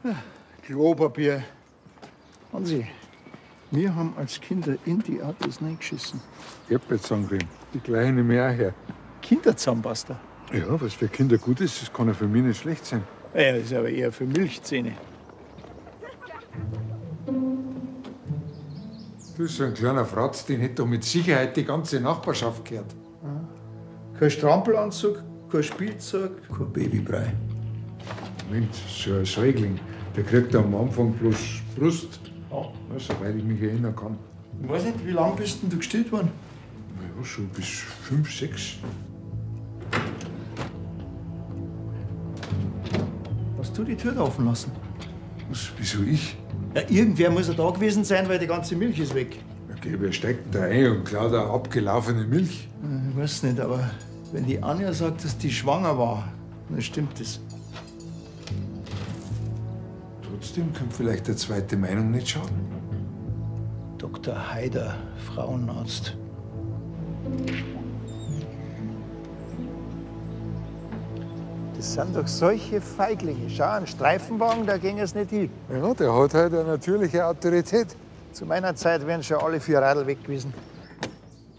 Klopapier. Hansi, wir haben als Kinder in die Autos reingeschissen. Erdbeerzahncreme, die gleiche nehme ich auch her. Kinderzahnpasta. Ja, was für Kinder gut ist, das kann ja für mich nicht schlecht sein. Ja, das ist aber eher für Milchzähne. Du, so ein kleiner Fratz, den hätte doch mit Sicherheit die ganze Nachbarschaft gehört. Kein Strampelanzug, kein Spielzeug, kein Babybrei. Moment, so ein Säugling, der kriegt am Anfang bloß Brust. Ja, soweit ich mich erinnern kann. Ich weiß nicht, wie lange bist denn du gestillt worden? Na ja, schon bis 5, 6. Hast du die Tür da offen lassen? Was, wieso ich? Ja, irgendwer muss ja da gewesen sein, weil die ganze Milch ist weg. Okay, wer steigt da ein und klaut eine abgelaufene Milch? Ich weiß nicht, aber wenn die Anja sagt, dass die schwanger war, dann stimmt das. Trotzdem kann vielleicht eine zweite Meinung nicht schaden. Dr. Haider, Frauenarzt. Das sind doch solche Feiglinge. Schau, ein Streifenwagen, da ging es nicht hin. Ja, der hat halt eine natürliche Autorität. Zu meiner Zeit wären schon alle 4 Radl weg gewesen.